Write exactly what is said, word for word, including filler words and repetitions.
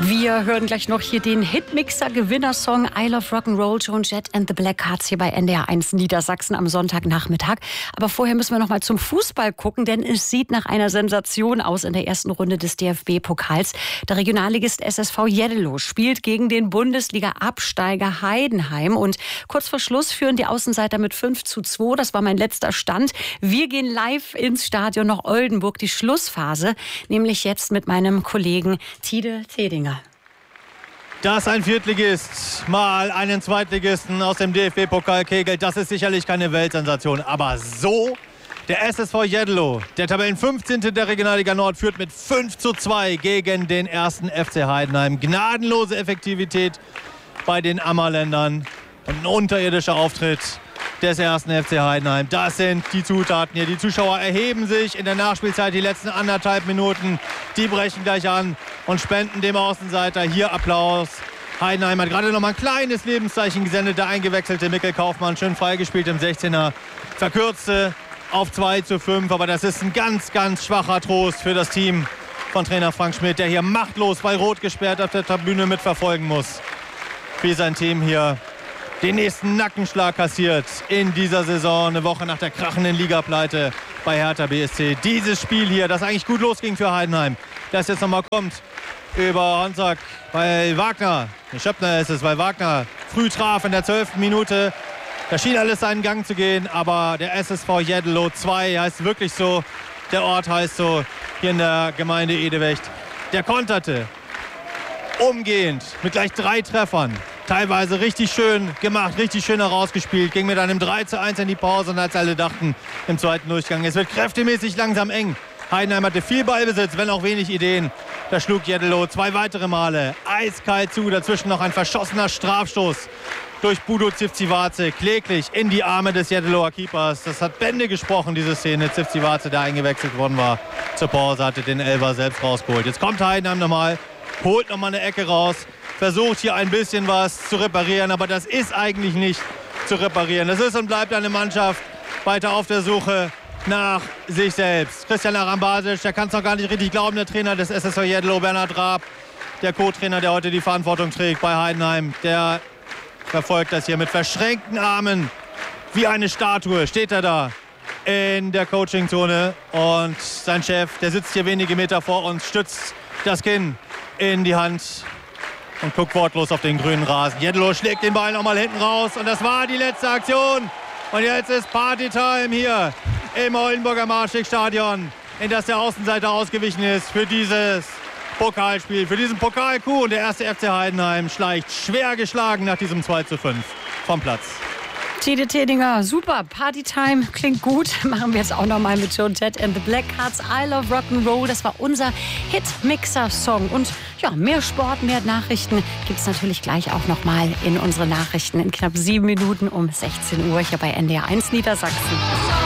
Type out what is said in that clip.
Wir hören gleich noch hier den Hitmixer-Gewinnersong I Love Rock'n'Roll, Joan Jett and the Blackhearts hier bei N D R eins Niedersachsen am Sonntagnachmittag. Aber vorher müssen wir noch mal zum Fußball gucken, denn es sieht nach einer Sensation aus in der ersten Runde des D F B-Pokals. Der Regionalligist S S V Jeddelo spielt gegen den Bundesliga-Absteiger Heidenheim. Und kurz vor Schluss führen die Außenseiter mit fünf zu zwei. Das war mein letzter Stand. Wir gehen live ins Stadion nach Oldenburg, die Schlussphase, nämlich jetzt mit meinem Kollegen Tide Tedinger. Dass ein Viertligist mal einen Zweitligisten aus dem D F B-Pokal kegelt, das ist sicherlich keine Weltsensation. Aber so, der S S V Jeddelo, der Tabellenfünfzehnte der Regionalliga Nord, führt mit fünf zu zwei gegen den ersten F C Heidenheim. Gnadenlose Effektivität bei den Ammerländern und ein unterirdischer Auftritt des ersten F C Heidenheim. Das sind die Zutaten hier. Die Zuschauer erheben sich in der Nachspielzeit die letzten anderthalb Minuten. Die brechen gleich an und spenden dem Außenseiter hier Applaus. Heidenheim hat gerade noch mal ein kleines Lebenszeichen gesendet. Der eingewechselte Mikkel Kaufmann, schön freigespielt im sechzehner. Verkürzte auf zwei zu fünf. Aber das ist ein ganz, ganz schwacher Trost für das Team von Trainer Frank Schmidt, der hier machtlos bei Rot gesperrt auf der Tribüne mitverfolgen muss, wie sein Team hier den nächsten Nackenschlag kassiert in dieser Saison, eine Woche nach der krachenden Ligapleite bei Hertha B S C. Dieses Spiel hier, das eigentlich gut losging für Heidenheim, das jetzt nochmal kommt über Honsack, weil Wagner, Schöppner ist es, weil Wagner früh traf in der zwölften Minute. Da schien alles seinen Gang zu gehen, aber der S S V Jeddelo zwei heißt wirklich so, der Ort heißt so, hier in der Gemeinde Edewecht. Der konterte umgehend mit gleich drei Treffern. Teilweise richtig schön gemacht, richtig schön herausgespielt. Ging mit einem drei zu eins in die Pause und als alle dachten im zweiten Durchgang, es wird kräftemäßig langsam eng. Heidenheim hatte viel Ballbesitz, wenn auch wenig Ideen. Da schlug Jeddelo zwei weitere Male eiskalt zu. Dazwischen noch ein verschossener Strafstoß durch Budo Zivcivace, kläglich in die Arme des Jeddeloer Keepers. Das hat Bände gesprochen, diese Szene. Zivcivace, der eingewechselt worden war zur Pause, hatte den Elfer selbst rausgeholt. Jetzt kommt Heidenheim nochmal, holt nochmal eine Ecke raus. Versucht hier ein bisschen was zu reparieren, aber das ist eigentlich nicht zu reparieren. Das ist und bleibt eine Mannschaft weiter auf der Suche nach sich selbst. Christian Arambasic, der kann es noch gar nicht richtig glauben, der Trainer des S S V Jeddelo, Bernhard Raab, der Co-Trainer, der heute die Verantwortung trägt bei Heidenheim, der verfolgt das hier mit verschränkten Armen. Wie eine Statue steht er da in der Coachingzone und sein Chef, der sitzt hier wenige Meter vor uns, stützt das Kinn in die Hand und guckt wortlos auf den grünen Rasen. Jeddelo schlägt den Ball nochmal hinten raus und das war die letzte Aktion. Und jetzt ist Partytime hier im Oldenburger Marschwegstadion, in das der Außenseiter ausgewichen ist für dieses Pokalspiel, für diesen Pokalkuh. Und der erste F C Heidenheim schleicht schwer geschlagen nach diesem zwei zu fünf vom Platz. Tide Tedinger, super, Partytime, klingt gut. Machen wir jetzt auch noch mal mit Joan Jett and the Blackhearts, I Love Rock'n'Roll. Das war unser Hit-Mixer-Song. Und ja, mehr Sport, mehr Nachrichten gibt es natürlich gleich auch noch mal in unsere Nachrichten in knapp sieben Minuten um sechzehn Uhr hier bei N D R eins Niedersachsen.